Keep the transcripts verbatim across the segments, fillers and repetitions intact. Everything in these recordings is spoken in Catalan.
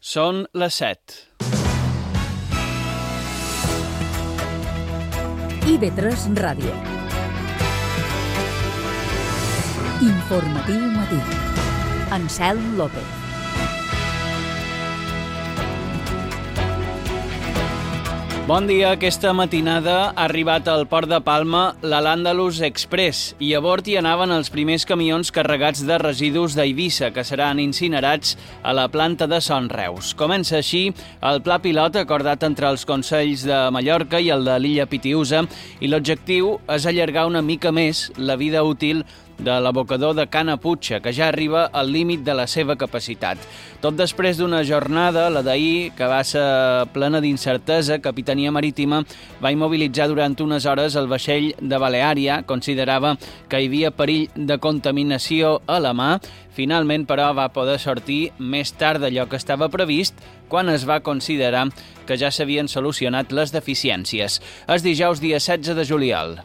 Són les set. I V tres Ràdio. Informatiu matí. Anselm López. Bon dia. Aquesta matinada ha arribat al port de Palma l'Al-Àndalus Express i a bord hi anaven els primers camions carregats de residus d'Eivissa que seran incinerats a la planta de Son Reus. Comença així el pla pilot acordat entre els Consells de Mallorca i el de l'illa Pitiüsa i l'objectiu és allargar una mica més la vida útil de l'abocador de Cana Putxa, que ja arriba al límit de la seva capacitat. Tot després d'una jornada, la d'ahir, que va ser plena d'incertesa, Capitania Marítima va immobilitzar durant unes hores el vaixell de Baleària, considerava que hi havia perill de contaminació a la mà. Finalment, però, va poder sortir més tard d'allò que estava previst, quan es va considerar que ja s'havien solucionat les deficiències. És dijous, dia setze de juliol.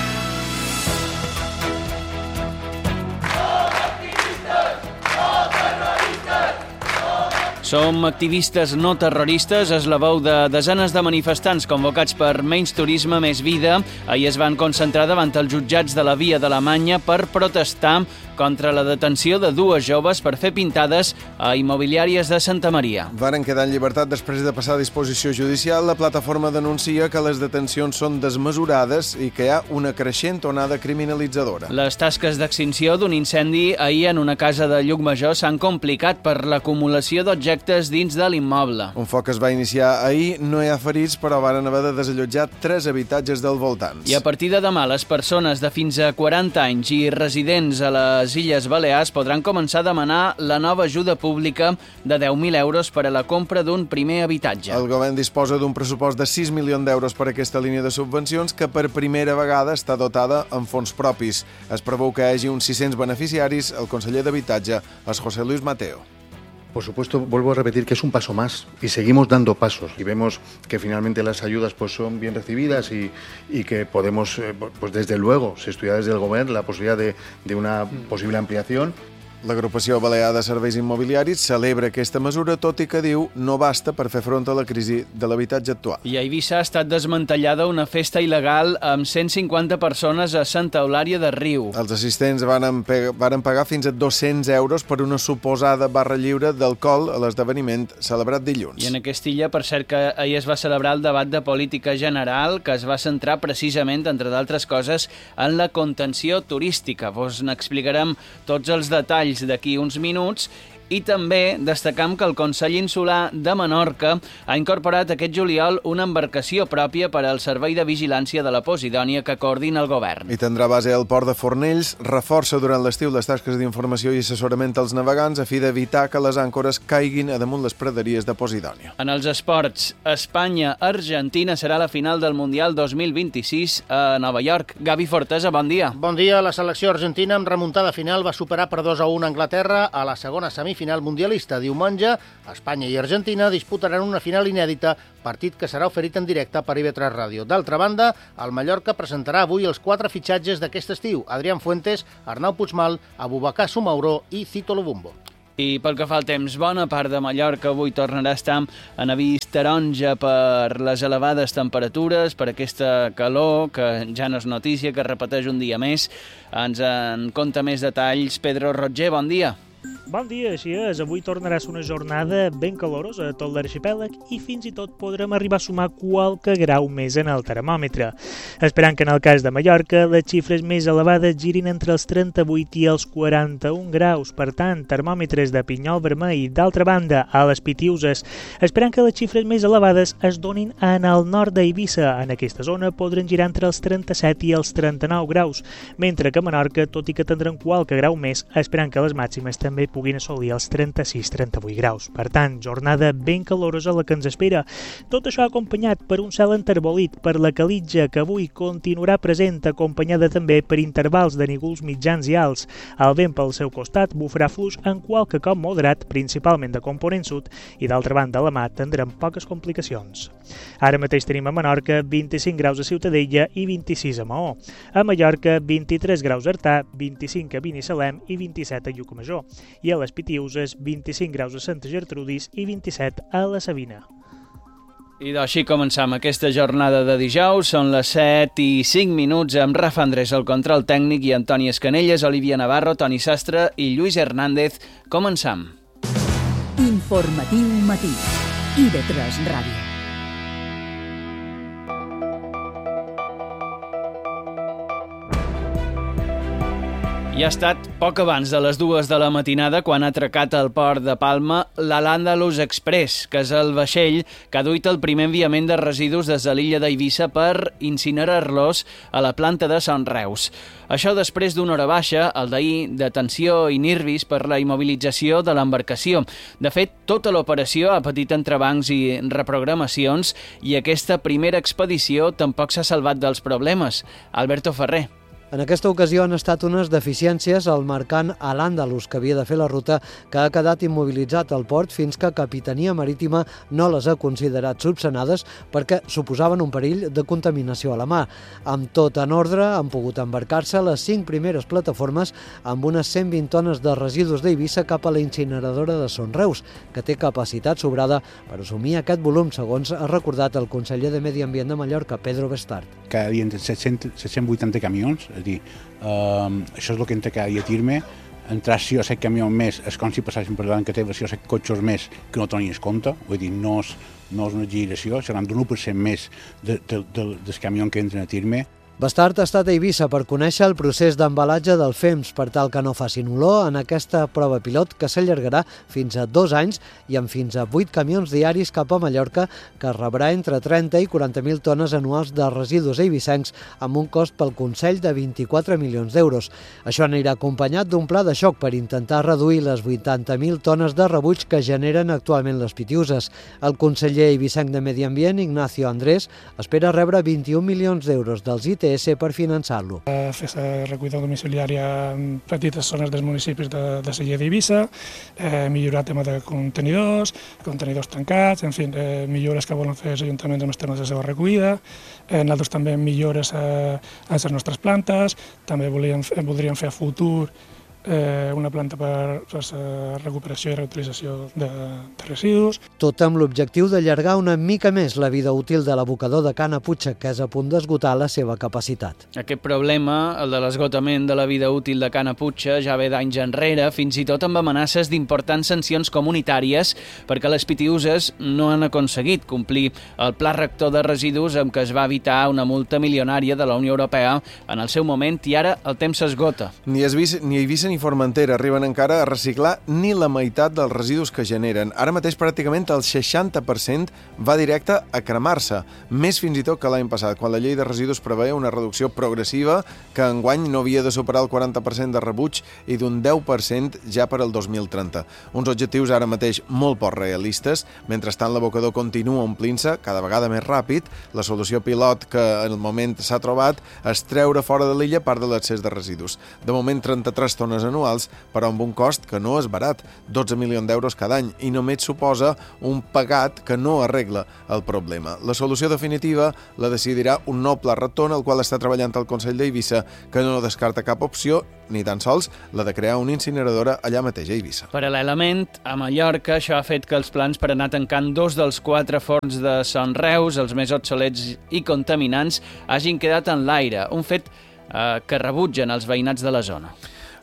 Som activistes no terroristes, és la veu de desenes de manifestants convocats per Menys Turisme, Més Vida. Ahir es van concentrar davant els jutjats de la Via d'Alemanya per protestar contra la detenció de dues joves per fer pintades a immobiliàries de Santa Maria. Varen quedar en llibertat després de passar a disposició judicial. La plataforma denuncia que les detencions són desmesurades i que hi ha una creixent onada criminalitzadora. Les tasques d'extinció d'un incendi ahir en una casa de Llucmajor s'han complicat per l'acumulació d'objectes dins de l'immoble. Un foc es va iniciar ahir, no hi ha ferits, però varen haver de desallotjar tres habitatges del voltants. I a partir de demà, les persones de fins a quaranta anys i residents a les Illes Balears podran començar a demanar la nova ajuda pública de deu mil euros per a la compra d'un primer habitatge. El govern disposa d'un pressupost de sis milions d'euros per a aquesta línia de subvencions que per primera vegada està dotada amb fons propis. Es preveu que hi hagi uns sis-cents beneficiaris. El conseller d'Habitatge és José Luis Mateo. Por supuesto, vuelvo a repetir que es un paso más y seguimos dando pasos y vemos que finalmente las ayudas pues son bien recibidas y, y que podemos, eh, pues desde luego, se estudia desde el Gobierno la posibilidad de, de una posible ampliación. L'agrupació balear de serveis immobiliaris celebra aquesta mesura, tot i que diu no basta per fer front a la crisi de l'habitatge actual. I a Eivissa ha estat desmantellada una festa il·legal amb cent cinquanta persones a Santa Eulària de Riu. Els assistents van, van pagar fins a dos-cents euros per una suposada barra lliure d'alcohol a l'esdeveniment celebrat dilluns. I en aquesta illa, per cert, que ahir es va celebrar el debat de política general que es va centrar precisament, entre d'altres coses, en la contenció turística. Vos n'explicarem tots els detalls d'aquí uns minuts i també destacam que el Consell Insular de Menorca ha incorporat aquest juliol una embarcació pròpia per al Servei de Vigilància de la Posidònia que coordina el govern. I tindrà base al port de Fornells, reforça durant l'estiu les tasques d'informació i assessorament als navegants a fi d'evitar que les àncores caiguin a damunt les praderies de Posidònia. En els esports, Espanya-Argentina serà la final del Mundial dos mil vint-i-sis a Nova York. Gavi Fortesa, bon dia. Bon dia. La selecció argentina amb remuntada final va superar per dos a un a Anglaterra a la segona semifinal final mundialista. Diumenge, Espanya i Argentina disputaran una final inèdita, partit que serà oferit en directe per I V tres Ràdio. D'altra banda, el Mallorca presentarà avui els quatre fitxatges d'aquest estiu: Adrián Fuentes, Arnau Puigmal, Abubakar Soumaoro i Cito Lubumbo. I pel que fa al temps, bona part de Mallorca avui tornarà a estar en avís taronja per les elevades temperatures, per aquesta calor que ja no és notícia, que es repeteix un dia més. Ens en conta més detalls Pedro Roger, bon dia. Bon dia, així és. Avui tornarà a ser una jornada ben calorosa a tot l'arxipèlag i fins i tot podrem arribar a sumar qualque grau més en el termòmetre. Esperant que en el cas de Mallorca les xifres més elevades girin entre els trenta-vuit i els quaranta-un graus. Per tant, termòmetres de pinyol vermell. D'altra banda, a les Pitiüses, esperant que les xifres més elevades es donin en el nord d'Eivissa. En aquesta zona podran girar entre els trenta-set i els trenta-nou graus, mentre que a Menorca, tot i que tindran qualque grau més, esperant que les màximes també puguin assolir els trenta-sis a trenta-vuit graus. Per tant, jornada ben calorosa la que ens espera. Tot això acompanyat per un cel enterbolit per la calitja que avui continuarà present, acompanyada també per intervals de nígols mitjans i alts. El vent pel seu costat bufarà fluix en qualque cop moderat, principalment de component sud, i d'altra banda a la mà tindrem poques complicacions. Ara mateix tenim a Menorca vint-i-cinc graus a Ciutadella i vint-i-sis a Maó. A Mallorca vint-i-tres graus a Artà, vint-i-cinc a Binissalem i vint-i-set a Llucmajor. i a les Pitiuses vint-i-cinc graus a Santa Gertrudis i vint-i-set a la Sabina. I d'així començam aquesta jornada de dijous. Són les set i cinc minuts amb Rafa Andrés al control tècnic i Antoni Escanelles, Olivia Navarro, Toni Sastre i Lluís Hernández. Començam. Informatiu matí. I ve tres Ràdio. I ha estat poc abans de les dues de la matinada quan ha atracat al port de Palma l'Al-Àndalus Express, que és el vaixell que ha duit el primer enviament de residus des de l'illa d'Eivissa per incinerar-los a la planta de Son Reus. Això després d'una hora baixa, el d'ahir, de tensió i nervis per la immobilització de l'embarcació. De fet, tota l'operació ha patit entrebancs i reprogramacions i aquesta primera expedició tampoc s'ha salvat dels problemes. Alberto Ferrer. En aquesta ocasió han estat unes deficiències al mercant Al-Àndalus, que havia de fer la ruta, que ha quedat immobilitzat al port fins que Capitania Marítima no les ha considerat subsanades perquè suposaven un perill de contaminació a la mar. Amb tot en ordre, han pogut embarcar-se les cinc primeres plataformes amb unes cent vint tones de residus d'Eivissa cap a la incineradora de Son Reus, que té capacitat sobrada per assumir aquest volum, segons ha recordat el conseller de Medi Ambient de Mallorca, Pedro Bestart. Cada dia entre set-cents vuitanta camions, és a dir, eh, això és el que entra cada dia a Tirme. Entrar sis o set camions més és com si passessin per davant que té sis o set cotxes més que no tenies compte, vull dir, no és, no és una exageració, seran d'un u per cent més de, de, de, dels camions que entren a Tirme. Bestart ha estat a Eivissa per conèixer el procés d'embalatge del fems per tal que no facin olor en aquesta prova pilot que s'allargarà fins a dos anys i amb fins a vuit camions diaris cap a Mallorca, que rebrà entre trenta i quaranta mil tones anuals de residus eivissencs amb un cost pel Consell de vint-i-quatre milions d'euros. Això anirà acompanyat d'un pla de xoc per intentar reduir les vuitanta mil tones de rebuig que generen actualment les Pitiuses. El conseller eivissenc de Medi Ambient, Ignacio Andrés, espera rebre vint-i-un milions d'euros dels I T per finançar-lo. Fer recollida domiciliària en petites zones dels municipis de, de Sella d'Eivissa, eh, millorar el tema de contenidors, contenidors tancats, en fi, eh, millores que volen fer els ajuntaments en els temes de seva recollida, eh, nosaltres també millores a, a les nostres plantes, també volíem, voldríem fer a futur Eh, una planta per, per la recuperació i reutilització de, de residus. Tot amb l'objectiu d'allargar una mica més la vida útil de l'abocador de Cana Puig, que és a punt d'esgotar la seva capacitat. Aquest problema, el de l'esgotament de la vida útil de Cana Puig, ja ve d'anys enrere, fins i tot amb amenaces d'importants sancions comunitàries, perquè les Pitiuses no han aconseguit complir el pla rector de residus amb què es va evitar una multa milionària de la Unió Europea en el seu moment i ara el temps s'esgota. Ni Eivissa ni Eivissa ni Formentera arriben encara a reciclar ni la meitat dels residus que generen. Ara mateix pràcticament el seixanta per cent va directe a cremar-se, més fins i tot que l'any passat, quan la llei de residus preveia una reducció progressiva que enguany no havia de superar el quaranta per cent de rebuig i d'un deu per cent ja per al dos mil trenta. Uns objectius ara mateix molt poc realistes. Mentrestant, l'abocador continua omplint-se cada vegada més ràpid. La solució pilot que en el moment s'ha trobat és treure fora de l'illa part de l'excés de residus. De moment, trenta-tres tones anuals, però amb un cost que no és barat, dotze milions d'euros cada any, i només suposa un pagat que no arregla el problema. La solució definitiva la decidirà un nou pla rector en el qual està treballant el Consell d'Eivissa, que no descarta cap opció, ni tan sols la de crear una incineradora allà mateix a Eivissa. Paral·lelament, a Mallorca, això ha fet que els plans per anar tancant dos dels quatre forns de Son Reus, els més obsolets i contaminants, hagin quedat en l'aire, un fet eh, que rebutgen els veïnats de la zona.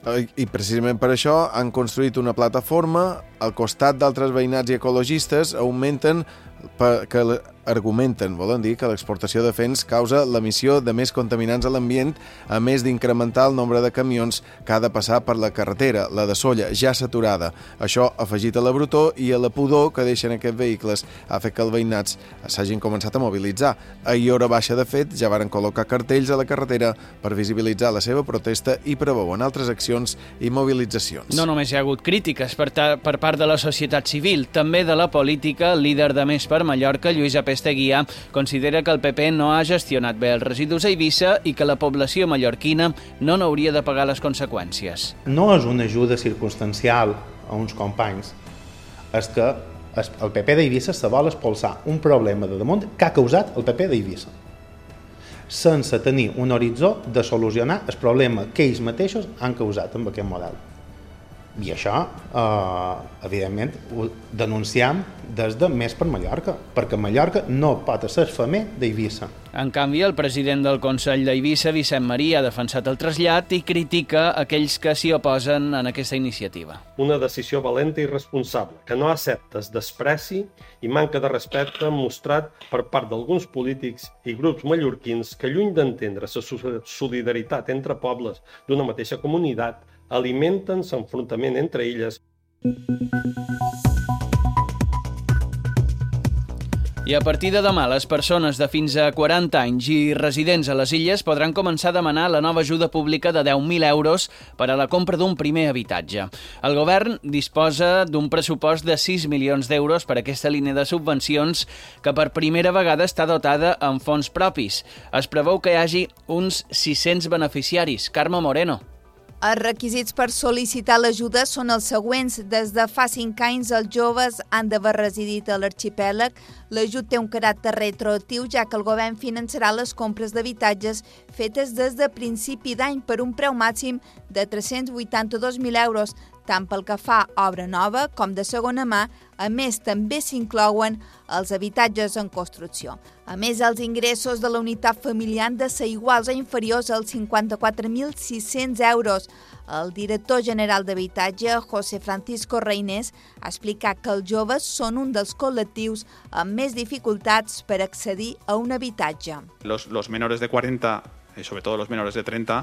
I precisament per això han construït una plataforma al costat d'altres veïnats i ecologistes augmenten que argumenten, volen dir, que l'exportació de fems causa l'emissió de més contaminants a l'ambient, a més d'incrementar el nombre de camions que ha de passar per la carretera, la de Solla, ja saturada. Això, afegit a la brutor i a la pudor que deixen aquests vehicles, ha fet que els veïnats s'hagin començat a mobilitzar. Ahir, hora baixa, de fet, ja varen col·locar cartells a la carretera per visibilitzar la seva protesta i preveuen altres accions i mobilitzacions. No només hi ha hagut crítiques per, per part de la societat civil, també de la política. El líder de Més per Mallorca, Lluís Apesteguía, considera que el P P no ha gestionat bé els residus a Eivissa i que la població mallorquina no n'hauria de pagar les conseqüències. No és una ajuda circumstancial a uns companys, és que el P P d'Eivissa se vol expulsar un problema de damunt que ha causat el P P d'Eivissa, sense tenir un horitzó de solucionar el problema que ells mateixos han causat amb aquest model. I això, eh, evidentment, ho denunciem des de Més per Mallorca, perquè Mallorca no pot ser femer d'Eivissa. En canvi, el president del Consell d'Eivissa, Vicent Maria, ha defensat el trasllat i critica aquells que s'hi oposen en aquesta iniciativa. Una decisió valenta i responsable, que no accepta el despreci i manca de respecte mostrat per part d'alguns polítics i grups mallorquins que, lluny d'entendre la solidaritat entre pobles d'una mateixa comunitat, alimenten l'enfrontament entre illes. I a partir de demà, les persones de fins a quaranta anys i residents a les illes podran començar a demanar la nova ajuda pública de deu mil euros per a la compra d'un primer habitatge. El govern disposa d'un pressupost de sis milions d'euros per a aquesta línia de subvencions que per primera vegada està dotada amb fons propis. Es preveu que hi hagi uns sis-cents beneficiaris. Carme Moreno. Els requisits per sol·licitar l'ajuda són els següents. Des de fa cinc anys, els joves han d'haver residit a l'arxipèlag. L'ajut té un caràcter retroactiu, ja que el govern finançarà les compres d'habitatges fetes des de principi d'any per un preu màxim de tres-cents vuitanta-dos mil euros, tant pel que fa a obra nova com de segona mà. A més, també s'inclouen els habitatges en construcció. A més, els ingressos de la unitat familiar han de ser iguals o inferiors als cinquanta-quatre mil sis-cents euros. El director general d'Habitatge, José Francisco Reynés, ha explicat que els joves són un dels col·lectius amb més dificultats per accedir a un habitatge. Los, los menores de cuarenta, y sobre todo los menores de treinta,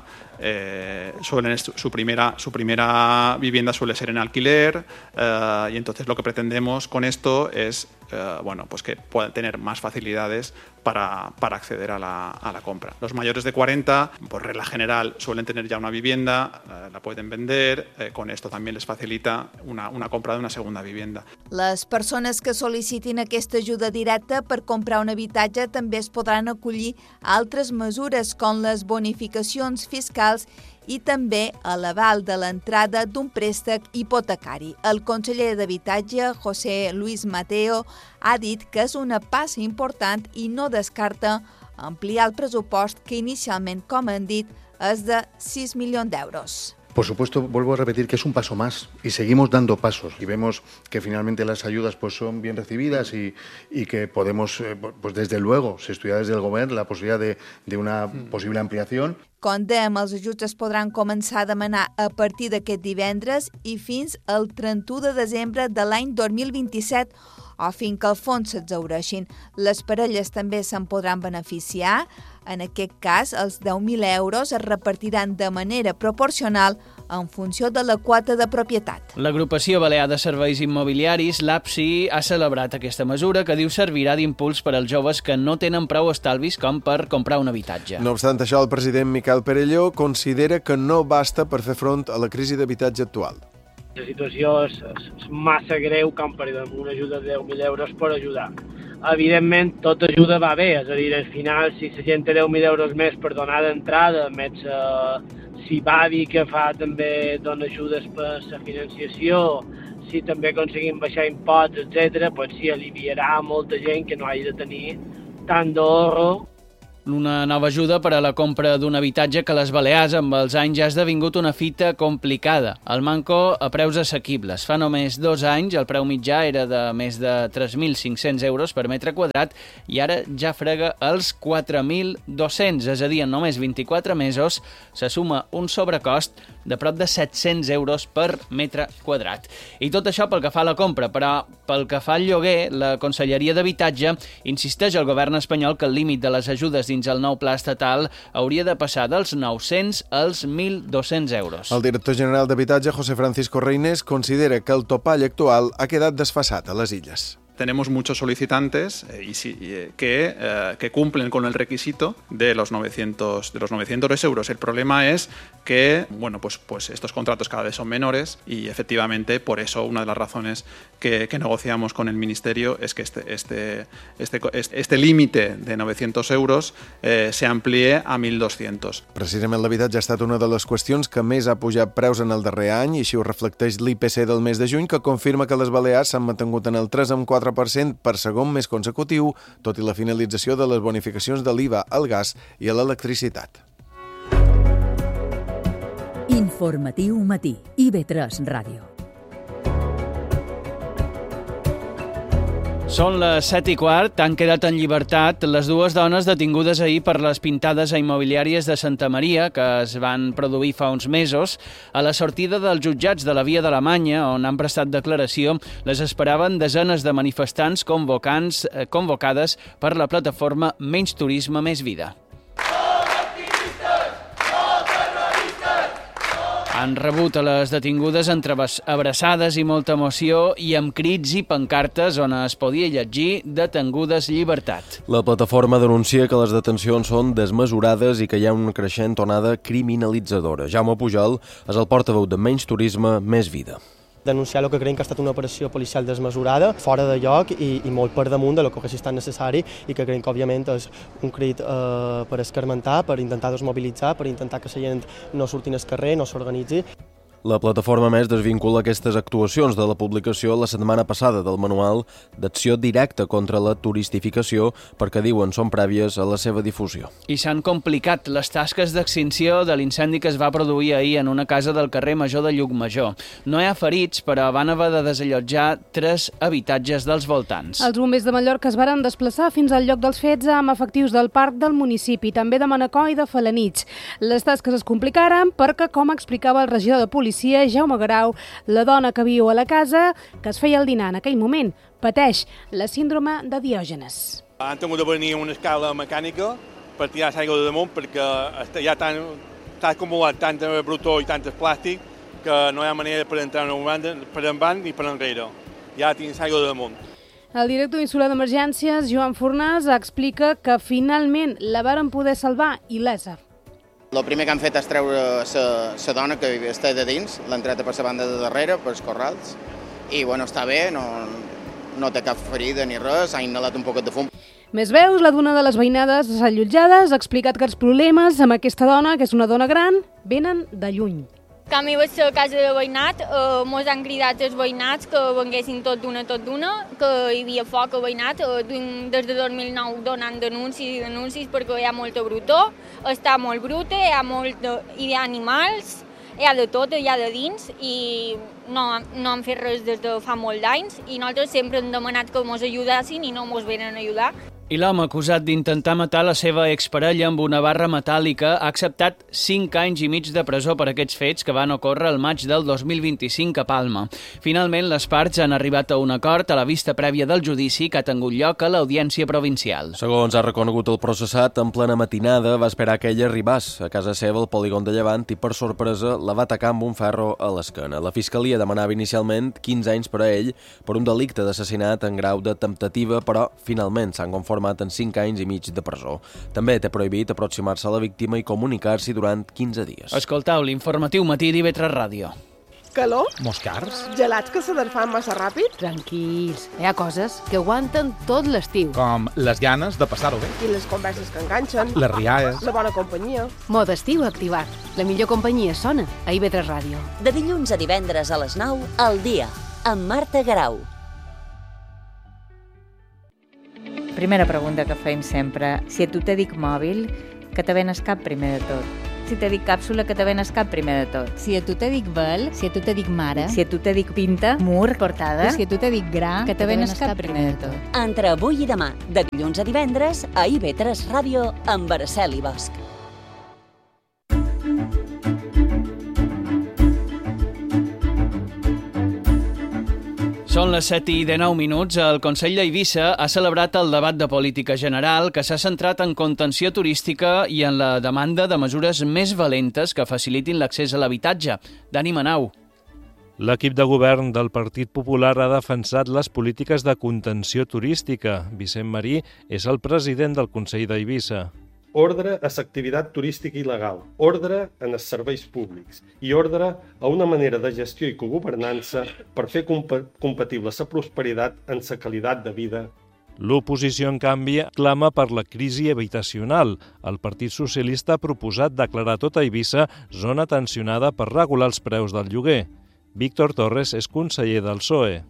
eh, suelen su primera, su primera vivienda suele ser en alquiler, eh, y entonces lo que pretendemos con esto es eh, bueno, pues que puedan tener más facilidades para, para acceder a la, a la compra. Los mayores de cuarenta, por regla general, suelen tener ya una vivienda, eh, la pueden vender, eh, con esto también les facilita una, una compra de una segunda vivienda. Les persones que sol·licitin aquesta ajuda directa per comprar un habitatge també es podran acollir a altres mesures com les bonificacions fiscals i també a l'aval de l'entrada d'un préstec hipotecari. El conseller d'Habitatge, José Luis Mateo, ha dit que és una passa important i no descarta ampliar el pressupost que inicialment, com han dit, és de sis milions d'euros. Por supuesto, vuelvo a repetir que es un paso más y seguimos dando pasos y vemos que finalmente las ayudas pues, son bien recibidas y, y que podemos, eh, pues desde luego, se estudia desde el Govern la posibilidad de, de una posible ampliación. Com dèiem, els ajuts es podran començar a demanar a partir d'aquest divendres i fins al trenta-u de desembre de l'any dos mil vint-i-set o fins que el fons s'exhaureixin. Les parelles també se'n podran beneficiar. En aquest cas, els deu mil euros es repartiran de manera proporcional en funció de la quota de propietat. L'Agrupació Balear de Serveis Immobiliaris, l'A P S I, ha celebrat aquesta mesura que diu servirà d'impuls per als joves que no tenen prou estalvis com per comprar un habitatge. No obstant això, el president Miquel Perelló considera que no basta per fer front a la crisi d'habitatge actual. La situació és, és massa greu com per una ajuda de deu mil euros per ajudar. Evidentment, tota ajuda va bé, és a dir, al final, si la gent té deu mil euros més per donar d'entrada, més eh, si va dir que fa també dona ajudes per la financiació, si també aconseguim baixar imposts, etcètera, doncs sí, aliviarà molta gent que no hagi de tenir tant d'ahorro. Una nova ajuda per a la compra d'un habitatge que a les Balears amb els anys ja ha esdevingut una fita complicada. El manco a preus assequibles. Fa només dos anys el preu mitjà era de més de tres mil cinc-cents euros per metre quadrat i ara ja frega els quatre mil dos-cents, és a dir, en només vint-i-quatre mesos se suma un sobrecost de prop de set-cents euros per metre quadrat. I tot això pel que fa a la compra, però pel que fa al lloguer, la Conselleria d'Habitatge insisteix al govern espanyol que el límit de les ajudes dins el nou pla estatal hauria de passar dels nou-cents als mil dos-cents euros. El director general d'Habitatge, José Francisco Reynés, considera que el topall actual ha quedat desfasat a les illes. Tenemos muchos solicitantes eh, y si, eh, que, eh, que cumplen con el requisito de los novecientos, de los novecientos euros. El problema es que bueno, pues, pues estos contratos cada vez son menores y efectivamente por eso una de las razones que, que negociamos con el Ministerio es que este, este, este, este, este límite de novecientos euros eh, se amplíe a mil doscientos. Precisament l'habitatge ha estat una de les qüestions que més ha pujat preus en el darrer any i així ho reflecteix l'I P C del mes de juny, que confirma que les Balears s'han mantingut en el tres coma quatre per cent per segon mes consecutiu, tot i la finalització de les bonificacions de l'I V A al gas i a l'electricitat. Informatiu matí, I V tres Ràdio. Són les set i quart, han quedat en llibertat les dues dones detingudes ahir per les pintades a immobiliàries de Santa Maria, que es van produir fa uns mesos. A la sortida dels jutjats de la Via d'Alemanya, on han prestat declaració, les esperaven desenes de manifestants convocants, eh, convocades per la plataforma Menys Turisme, Més Vida. Han rebut a les detingudes entre abraçades i molta emoció i amb crits i pancartes on es podia llegir "Detengudes llibertat". La plataforma denuncia que les detencions són desmesurades i que hi ha una creixent onada criminalitzadora. Jaume Pujol és el portaveu de Menys Turisme, Més Vida. Denunciar el que creiem que ha estat una operació policial desmesurada, fora de lloc i, i molt per damunt de lo que hagués estat necessari i que creiem que, òbviament, és un crit eh, per escarmentar, per intentar desmobilitzar, per intentar que la gent no surti al carrer, no s'organitzi. La plataforma Més desvincula aquestes actuacions de la publicació la setmana passada del manual d'acció directa contra la turistificació perquè diuen són prèvies a la seva difusió. I s'han complicat les tasques d'extinció de l'incendi que es va produir ahir en una casa del carrer Major de Llucmajor. No hi ha ferits, però van haver de desallotjar tres habitatges dels voltants. Els bombers de Mallorca es varen desplaçar fins al lloc dels fets amb efectius del parc del municipi, també de Manacor i de Felanitx. Les tasques es complicaren perquè, com explicava el regidor de policia, Jaume Garau, la dona que viu a la casa, que es feia el dinar en aquell moment, pateix la síndrome de Diògenes. Han tingut de venir una escala mecànica per tirar l'aigua de damunt perquè ja està acumulat tant de brutó i tant de plàstic que no hi ha manera per entrar per endavant ni per enrere. Ja tens aigua de damunt. El director insular d'emergències, Joan Fornàs, explica que finalment la varen poder salvar il·lesa. El primer que han fet és treure la dona que està de dins, l'han tret per la banda de darrere, pels corrals, i bueno, està bé, no, no té cap ferida ni res, ha inhalat un poquet de fum. Més veus, la d'una de les veïnades desallotjades ha explicat que els problemes amb aquesta dona, que és una dona gran, venen de lluny. Quan hi vaig a casa de veïnat, eh, mos han cridat els veïnats que venguessin tot d'una, tot d'una, que hi havia foc a veïnat, eh, des de dos mil nou donant denuncis i denuncis perquè hi ha molta brutó, està molt bruta, hi ha, molt de, hi ha animals, hi ha de tot, hi ha de dins, i no, no han fet res des de fa molt d'anys, i nosaltres sempre hem demanat que mos ajudassin i no mos venen a ajudar. I l'home acusat d'intentar matar la seva exparella amb una barra metàl·lica ha acceptat cinc anys i mig de presó per aquests fets que van ocórrer el maig del dos mil vint-i-cinc a Palma. Finalment, les parts han arribat a un acord a la vista prèvia del judici que ha tingut lloc a l'Audiència Provincial. Segons ha reconegut el processat, en plena matinada va esperar que ella arribés a casa seva al polígon de Llevant i, per sorpresa, la va atacar amb un ferro a l'esquena. La Fiscalia demanava inicialment quinze anys per a ell per un delicte d'assassinat en grau de temptativa, però finalment s'han conformat en cinc anys i mig de presó. També té prohibit aproximar-se a la víctima i comunicar-s'hi durant quinze dies. Escoltau l'informatiu matí d'I V tres Ràdio. Calor? Moscars? Gelats que se desfan massa ràpid? Tranquils, hi ha coses que aguanten tot l'estiu. Com les ganes de passar-ho bé. I les converses que enganxen. Les rialles. La bona companyia. Mode estiu activat. La millor companyia sona a I V tres Ràdio. De dilluns a divendres a les nou, al dia, amb Marta Garau. Primera pregunta que fem sempre. Si a tu te dic mòbil, que te ven el cap primer de tot. Si te dic càpsula, que te ven el cap primer de tot. Si a tu te dic vel, si a tu te dic mare. Si a tu te dic pinta, mur, portada. Si a tu te dic gra, que te ven el cap primer de tot. Entre avui i demà, de dilluns a divendres, a I V tres Ràdio, amb Araceli Bosch. Són les set i dinou minuts. El Consell d'Eivissa ha celebrat el debat de política general que s'ha centrat en contenció turística i en la demanda de mesures més valentes que facilitin l'accés a l'habitatge. Dani Manau. L'equip de govern del Partit Popular ha defensat les polítiques de contenció turística. Vicent Marí és el president del Consell d'Eivissa. Ordre a l'activitat turística il·legal, ordre en els serveis públics i ordre a una manera de gestió i cogovernança per fer comp compatible la prosperitat amb la qualitat de vida. L'oposició, en canvi, clama per la crisi habitacional. El Partit Socialista ha proposat declarar tota Eivissa zona tensionada per regular els preus del lloguer. Víctor Torres és conseller del P S O E.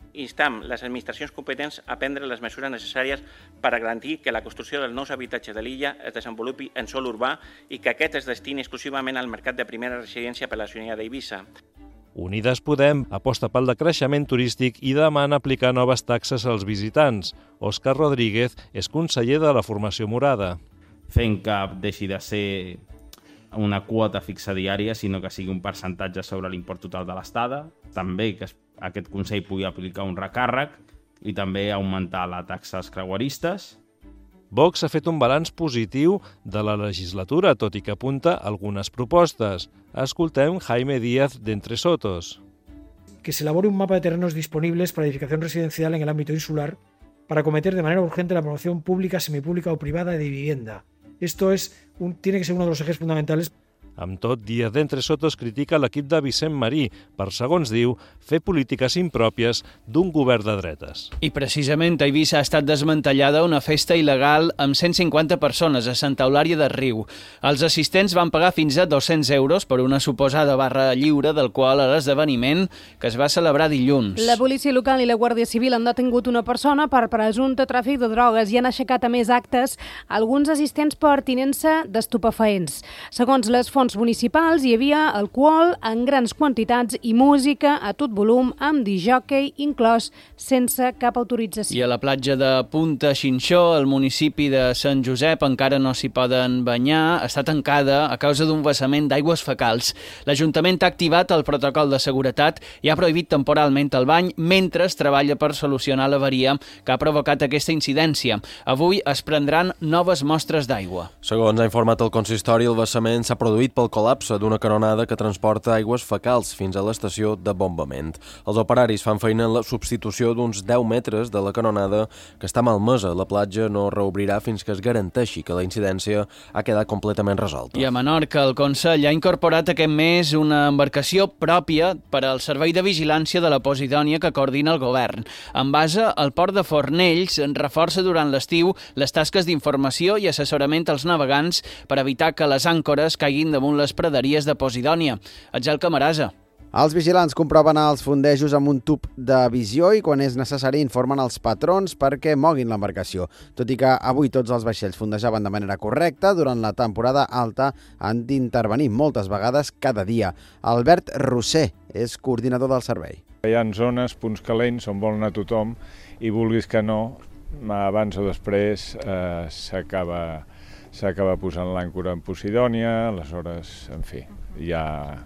instam les administracions competents a prendre les mesures necessàries per a garantir que la construcció dels nous habitatges de l'illa es desenvolupi en sòl urbà i que aquest es destini exclusivament al mercat de primera residència per la ciutadania d'Eivissa. Unides Podem aposta pel decreixement turístic i demana aplicar noves taxes als visitants. Òscar Rodríguez és conseller de la Formació Morada. Fent que deixi de ser una quota fixa diària, sinó que sigui un percentatge sobre l'import total de l'estada. També que aquest Consell pugui aplicar un recàrrec i també augmentar la taxa als creueristes. Vox ha fet un balanç positiu de la legislatura, tot i que apunta algunes propostes. Escoltem Jaime Díaz d'Entre Sotos. Que se elabore un mapa de terrenos disponibles para edificación residencial en el ámbito insular para acometer de manera urgente la promoción pública, semipública o privada de vivienda. Esto es un, tiene que ser uno de los ejes fundamentales. Amb tot, Díaz d'Entre Sotos critica l'equip de Vicent Marí per, segons diu, fer polítiques impròpies d'un govern de dretes. I precisament a Eivissa ha estat desmantellada una festa il·legal amb cent cinquanta persones a Santa Eulària de Riu. Els assistents van pagar fins a dos-cents euros per una suposada barra lliure del qual a l'esdeveniment que es va celebrar dilluns. La policia local i la Guàrdia Civil han detingut una persona per presumpte tràfic de drogues i han aixecat a més actes alguns assistents per tinença d'estupefaents. Segons les fonts municipals hi havia alcohol en grans quantitats i música a tot volum amb disjòquei inclòs sense cap autorització. I a la platja de Punta Xinxó, al municipi de Sant Josep, encara no s'hi poden banyar. Està tancada a causa d'un vessament d'aigües fecals. L'Ajuntament ha activat el protocol de seguretat i ha prohibit temporalment el bany mentre es treballa per solucionar l'avaria que ha provocat aquesta incidència. Avui es prendran noves mostres d'aigua. Segons ha informat el consistori, el vessament s'ha produït pel col·lapse d'una canonada que transporta aigües fecals fins a l'estació de bombament. Els operaris fan feina en la substitució d'uns deu metres de la canonada que està malmesa. La platja no reobrirà fins que es garanteixi que la incidència ha quedat completament resolta. I a Menorca, el Consell ha incorporat aquest mes una embarcació pròpia per al Servei de Vigilància de la Posidònia que coordina el govern. En base, el port de Fornells reforça durant l'estiu les tasques d'informació i assessorament als navegants per evitar que les àncores caiguin damunt les praderies de Posidònia. Atgel Camarasa. Els vigilants comproven els fondejos amb un tub de visió i quan és necessari informen els patrons perquè moguin l'embarcació. Tot i que avui tots els vaixells fondejaven de manera correcta, durant la temporada alta han d'intervenir moltes vegades cada dia. Albert Roser és coordinador del servei. Hi ha zones, punts calents, on vol anar tothom i vulguis que no, abans o després eh, s'acaba s'acaba posant l'àncora en Posidònia, aleshores, en fi, ja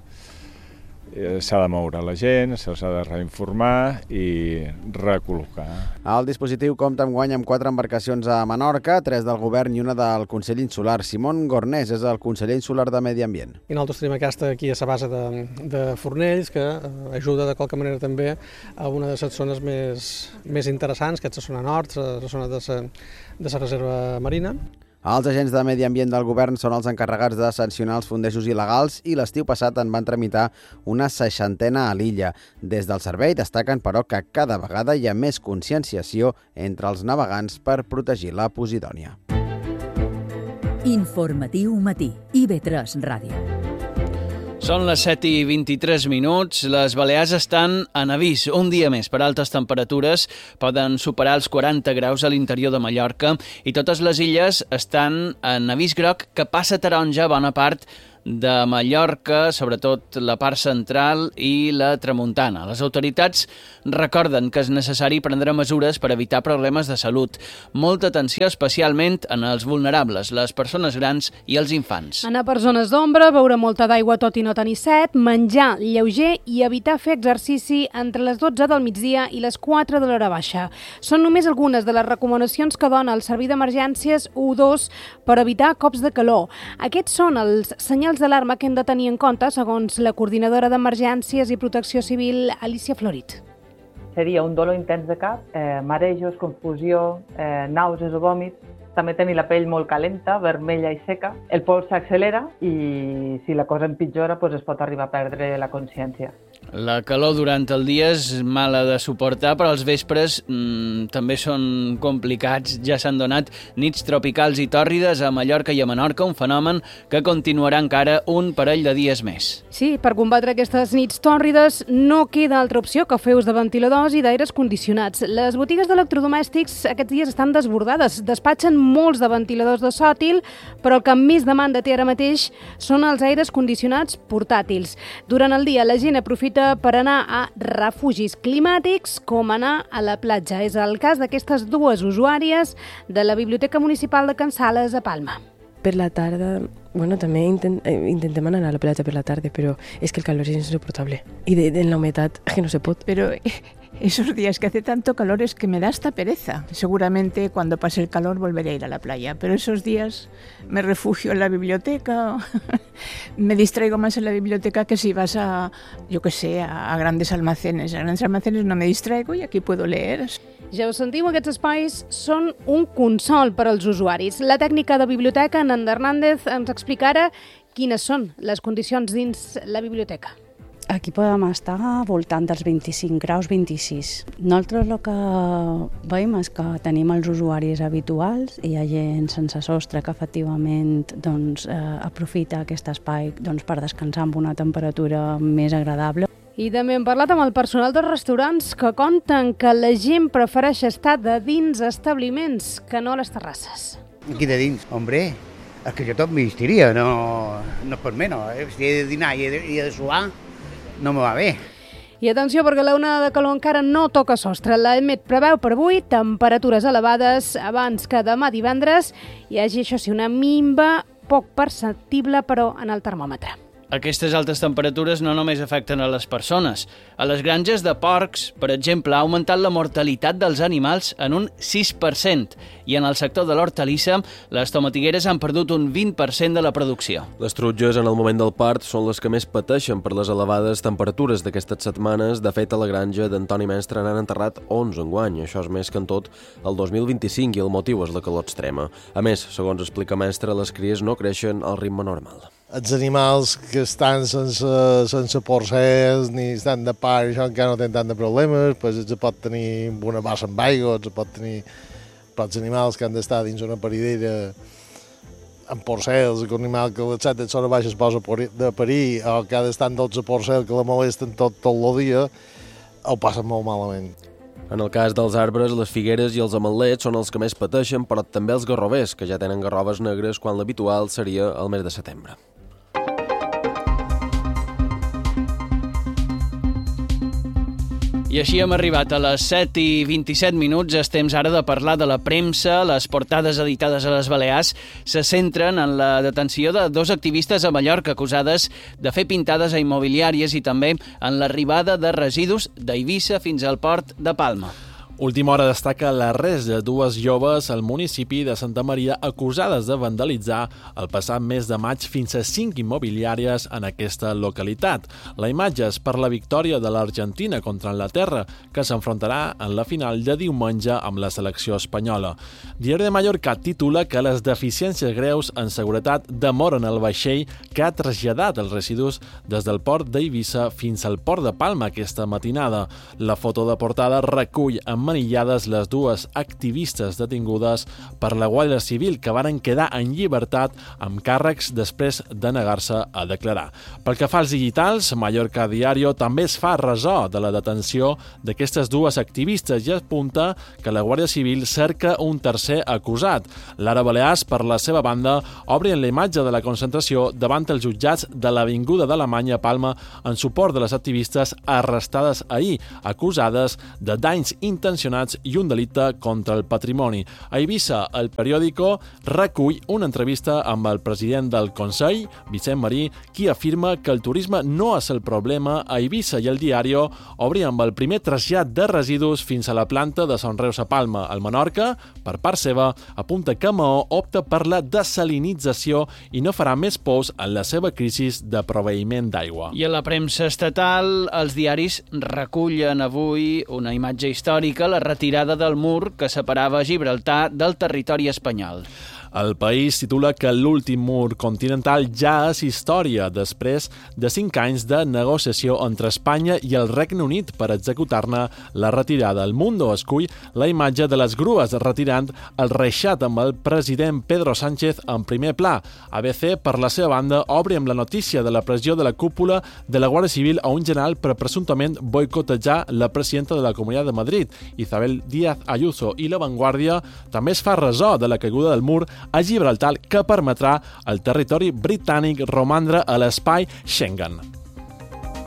s'ha de moure la gent, se'ls ha de reinformar i recol·locar. El dispositiu compta enguany amb quatre embarcacions a Menorca, tres del govern i una del Consell Insular. Simón Gornés és el conseller insular de Medi Ambient. I nosaltres tenim aquesta aquí a la base de, de Fornells, que ajuda de qualque manera també a una de les zones més, més interessants, que és la zona nord, la zona de la, de la reserva marina. Els agents de Medi Ambient del govern són els encarregats de sancionar els fondejos il·legals i l'estiu passat en van tramitar una seixantena a l'illa. Des del servei destaquen, però, que cada vegada hi ha més conscienciació entre els navegants per protegir la Posidònia. Informatiu matí, I V tres Ràdio. Són les set i vint-i-tres minuts. Les Balears estan en avís un dia més per altes temperatures. Poden superar els quaranta graus a l'interior de Mallorca i totes les illes estan en avís groc que passa taronja bona part de Mallorca, sobretot la part central i la tramuntana. Les autoritats recorden que és necessari prendre mesures per evitar problemes de salut. Molta atenció especialment en els vulnerables, les persones grans i els infants. Anar per zones d'ombra, beure molta d'aigua tot i no tenir set, menjar lleuger i evitar fer exercici entre les dotze del migdia i les quatre de l'hora baixa. Són només algunes de les recomanacions que dona el Servei d'Emergències u dos per evitar cops de calor. Aquests són els senyals d'alarma que hem de tenir en compte, segons la coordinadora d'Emergències i Protecció Civil, Alicia Florit. Seria un dolor intens de cap, eh, marejos, confusió, eh, nàusees o vòmits, també tenir la pell molt calenta, vermella i seca, el pols s'accelera i si la cosa empitjora doncs es pot arribar a perdre la consciència. La calor durant el dia és mala de suportar, però els vespres mmm, també són complicats. Ja s'han donat nits tropicals i tòrrides a Mallorca i a Menorca, un fenomen que continuarà encara un parell de dies més. Sí, per combatre aquestes nits tòrrides no queda altra opció que fer ús de ventiladors i d'aires condicionats. Les botigues d'electrodomèstics aquests dies estan desbordades. Despatxen molts de ventiladors de sòtil, però el que més demanda té ara mateix són els aires condicionats portàtils. Durant el dia la gent aprofita per anar a refugis climàtics com anar a la platja. És el cas d'aquestes dues usuàries de la Biblioteca Municipal de Can Sales a Palma. Per la tarda, bueno, també intent, eh, intentem anar a la platja per la tarda, però és que el calor és insoportable. I de, de la humitat, que no se pot. Pero esos días que hace tanto calor es que me da hasta pereza. Seguramente cuando pase el calor volveré a ir a la playa, pero esos días me refugio en la biblioteca, me distraigo más en la biblioteca que si vas a, yo qué sé, a grandes almacenes. A grandes almacenes no me distraigo y aquí puedo leer. Ja ho sentiu, aquests espais són un consol per als usuaris. La tècnica de biblioteca, Nanda Hernández, ens explicarà quines són les condicions dins la biblioteca. Aquí podem estar voltant dels vint-i-cinc graus, vint-i-sis. Nosaltres el que veiem és que tenim els usuaris habituals i hi ha gent sense sostre que efectivament doncs, eh, aprofita aquest espai doncs, per descansar amb una temperatura més agradable. I també hem parlat amb el personal dels restaurants que conten que la gent prefereix estar de dins establiments que no a les terrasses. Aquí de dins, hombre, és que jo tot m'hi estiria, no, no per menys. Eh? Si he de dinar i he de, he de suar, no me va bé. I atenció, perquè la onada de calor encara no toca sostre. L'Emet preveu per avui temperatures elevades abans que demà divendres hi hagi, això sí, una minva poc perceptible, però en el termòmetre. Aquestes altes temperatures no només afecten a les persones. A les granges de porcs, per exemple, ha augmentat la mortalitat dels animals en un sis per cent i en el sector de l'hortalissa les tomatigueres han perdut un vint per cent de la producció. Les truges en el moment del part són les que més pateixen per les elevades temperatures d'aquestes setmanes. De fet, a la granja d'Antoni Mestre n'han enterrat onze enguany. Això és més que en tot el dos mil vint-i-cinc i el motiu és la calor extrema. A més, segons explica Mestre, les cries no creixen al ritme normal. Els animals que estan sense, sense porcers ni estan de part, això encara no tenen tant de problemes, pues es pot tenir una bassa amb aigua, es pot tenir però els animals que han d'estar dins una paridera amb porcels, que un animal que a les set d'hora baixa es posa de parir o que ha d'estar amb dotze porcels que la molesten tot, tot el dia, ho passen molt malament. En el cas dels arbres, les figueres i els ametlets són els que més pateixen, però també els garrovers, que ja tenen garroves negres quan l'habitual seria el mes de setembre. I així hem arribat a les set i vint-i-set minuts. És temps ara de parlar de la premsa. Les portades editades a les Balears se centren en la detenció de dos activistes a Mallorca acusades de fer pintades a immobiliàries i també en l'arribada de residus d'Eivissa fins al port de Palma. Última hora destaca l'arrest de dues joves al municipi de Santa Maria acusades de vandalitzar el passat mes de maig fins a cinc immobiliàries en aquesta localitat. La imatge és per la victòria de l'Argentina contra Anglaterra, que s'enfrontarà en la final de diumenge amb la selecció espanyola. Diari de Mallorca titula que les deficiències greus en seguretat demoren el vaixell que ha traslladat els residus des del port d'Eivissa fins al port de Palma aquesta matinada. La foto de portada recull amb manillades les dues activistes detingudes per la Guàrdia Civil que varen quedar en llibertat amb càrrecs després de negar-se a declarar. Pel que fa als digitals, Mallorca Diario també es fa ressò de la detenció d'aquestes dues activistes i apunta que la Guàrdia Civil cerca un tercer acusat. Lara Balears, per la seva banda, obren la imatge de la concentració davant els jutjats de l'Avinguda d'Alemanya a Palma en suport de les activistes arrestades ahir, acusades de danys intencionats i un delicte contra el patrimoni. A Eivissa, el periòdico recull una entrevista amb el president del Consell, Vicent Marí, qui afirma que el turisme no és el problema a Eivissa, i el diari obri amb el primer trasllat de residus fins a la planta de Son Reus a Palma. El Menorca, per part seva, apunta que Maó opta per la desalinització i no farà més pous en la seva crisi de proveïment d'aigua. I a la premsa estatal, els diaris recullen avui una imatge històrica significa la retirada del mur que separava Gibraltar del territori espanyol. El País titula que l'últim mur continental ja és història després de cinc anys de negociació entre Espanya i el Regne Unit per executar-ne la retirada. El Mundo escull la imatge de les grues retirant el reixat amb el president Pedro Sánchez en primer pla. A B C, per la seva banda, obre amb la notícia de la pressió de la cúpula de la Guàrdia Civil a un general per presumptament boicotejar la presidenta de la Comunitat de Madrid, Isabel Díaz Ayuso, i La Vanguardia també es fa ressò de la caiguda del mur a Gibraltar que permetrà al territori britànic romandre a l'espai Schengen.